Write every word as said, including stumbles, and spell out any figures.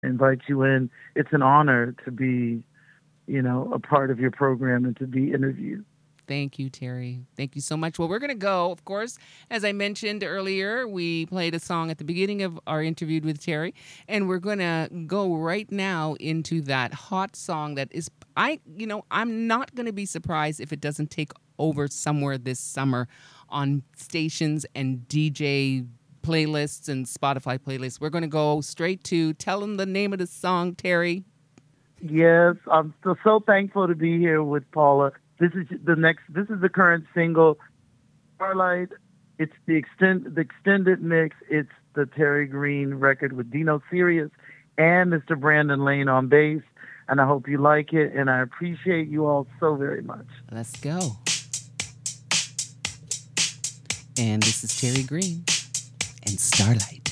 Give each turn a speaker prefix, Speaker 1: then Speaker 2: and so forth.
Speaker 1: invite you in. It's an honor to be, you know, a part of your program and to be interviewed.
Speaker 2: Thank you, Terry. Thank you so much. Well, we're going to go, of course. As I mentioned earlier, we played a song at the beginning of our interview with Terry, and we're going to go right now into that hot song that is, I, you know, I'm not going to be surprised if it doesn't take over somewhere this summer on stations and D J playlists and Spotify playlists. We're going to go straight to tell them the name of the song, Terry.
Speaker 1: Yes, I'm so, so thankful to be here with Paula. This is the next. This is the current single, Starlight. It's the extend the extended mix. It's the Terry Green record with Dino Sirius and Mister Brandon Lane on bass. And I hope you like it. And I appreciate you all so very much.
Speaker 2: Let's go. And this is Terry Green and Starlight.